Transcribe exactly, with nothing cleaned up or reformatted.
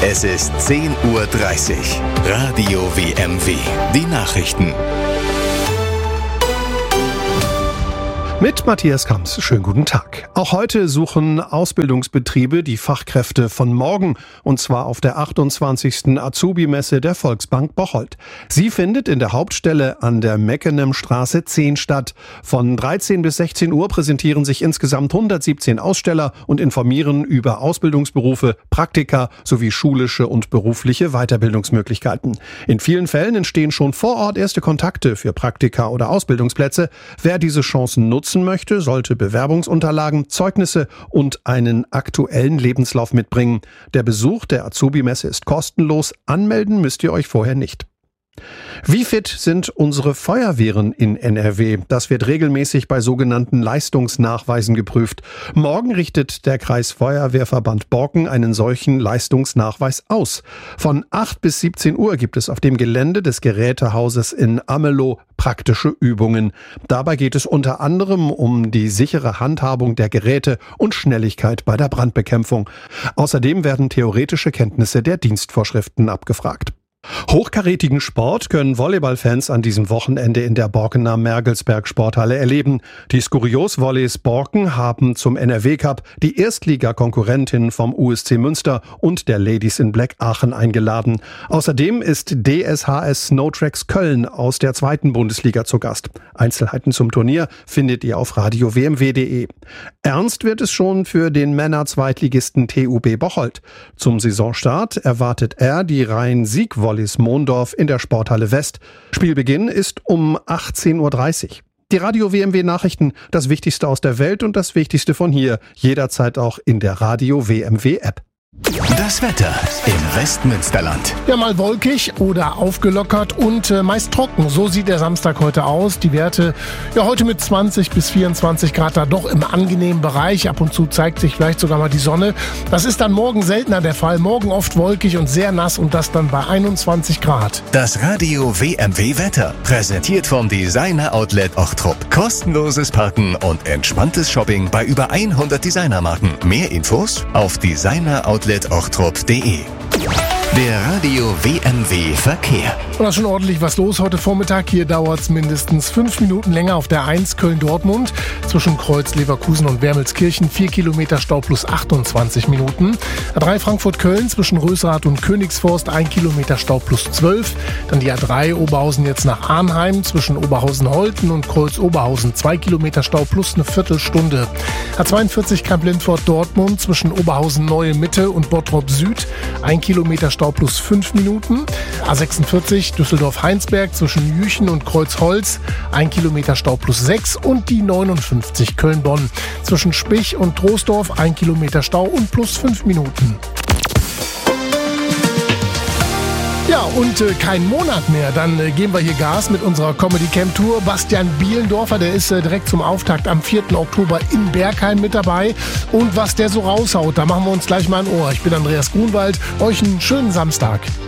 Es ist zehn Uhr dreißig. Radio W M W. Die Nachrichten. Mit Matthias Kamps. Schönen guten Tag. Auch heute suchen Ausbildungsbetriebe die Fachkräfte von morgen, und zwar auf der achtundzwanzigsten Azubi-Messe der Volksbank Bocholt. Sie findet in der Hauptstelle an der Meckenemstraße zehn statt. Von dreizehn bis sechzehn Uhr präsentieren sich insgesamt hundertsiebzehn Aussteller und informieren über Ausbildungsberufe, Praktika sowie schulische und berufliche Weiterbildungsmöglichkeiten. In vielen Fällen entstehen schon vor Ort erste Kontakte für Praktika oder Ausbildungsplätze. Wer diese Chancen nutzt, möchte, sollte Bewerbungsunterlagen, Zeugnisse und einen aktuellen Lebenslauf mitbringen. Der Besuch der Azubi-Messe ist kostenlos. Anmelden müsst ihr euch vorher nicht. Wie fit sind unsere Feuerwehren in N R W? Das wird regelmäßig bei sogenannten Leistungsnachweisen geprüft. Morgen richtet der Kreisfeuerwehrverband Borken einen solchen Leistungsnachweis aus. Von acht bis siebzehn Uhr gibt es auf dem Gelände des Gerätehauses in Amelow praktische Übungen. Dabei geht es unter anderem um die sichere Handhabung der Geräte und Schnelligkeit bei der Brandbekämpfung. Außerdem werden theoretische Kenntnisse der Dienstvorschriften abgefragt. Hochkarätigen Sport können Volleyballfans an diesem Wochenende in der Borkener Mergelsberg Sporthalle erleben. Die Skurios-Volleys Borken haben zum N R W Cup die Erstligakonkurrentinnen vom U S C Münster und der Ladies in Black Aachen eingeladen. Außerdem ist D S H S Snowtracks Köln aus der zweiten Bundesliga zu Gast. Einzelheiten zum Turnier findet ihr auf radio w m w punkt d e. Ernst wird es schon für den Männer-Zweitligisten T U B Bocholt. Zum Saisonstart erwartet er die Rhein-Sieg-Volleys Mondorf in der Sporthalle West. Spielbeginn ist um achtzehn Uhr dreißig. Die Radio W M W Nachrichten, das Wichtigste aus der Welt und das Wichtigste von hier, jederzeit auch in der Radio W M W App. Das Wetter im Westmünsterland. Ja, mal wolkig oder aufgelockert und äh, meist trocken. So sieht der Samstag heute aus. Die Werte ja heute mit zwanzig bis vierundzwanzig Grad da doch im angenehmen Bereich. Ab und zu zeigt sich vielleicht sogar mal die Sonne. Das ist dann morgen seltener der Fall. Morgen oft wolkig und sehr nass und das dann bei einundzwanzig Grad. Das Radio W M W Wetter, präsentiert vom Designer Outlet Ochtrup. Kostenloses Parken und entspanntes Shopping bei über hundert Designermarken. Mehr Infos auf designer outlet ochtrup punkt d e. Der Radio W M W Verkehr. Und da ist schon ordentlich was los heute Vormittag. Hier dauert es mindestens fünf Minuten länger auf der eins Köln-Dortmund. Zwischen Kreuz, Leverkusen und Wermelskirchen vier Kilometer Stau plus achtundzwanzig Minuten. A drei Frankfurt-Köln zwischen Rösrath und Königsforst ein Kilometer Stau plus zwölf. Dann die A drei Oberhausen jetzt nach Arnheim zwischen Oberhausen-Holten und Kreuz-Oberhausen zwei Kilometer Stau plus eine Viertelstunde. A zweiundvierzig Kamp-Lindfort-Dortmund zwischen Oberhausen-Neue-Mitte und Bottrop-Süd ein Kilometer Stau plus fünf Minuten. A sechsundvierzig Düsseldorf-Heinsberg zwischen Jüchen und Kreuzholz ein Kilometer Stau plus sechs und die neunundfünfzig Köln-Bonn zwischen Spich und Troisdorf ein Kilometer Stau und plus fünf Minuten. Ja, und äh, kein Monat mehr. Dann äh, geben wir hier Gas mit unserer Comedy Camp Tour. Bastian Bielendorfer, der ist äh, direkt zum Auftakt am vierten Oktober in Bergheim mit dabei. Und was der so raushaut, da machen wir uns gleich mal ein Ohr. Ich bin Andreas Grunwald. Euch einen schönen Samstag.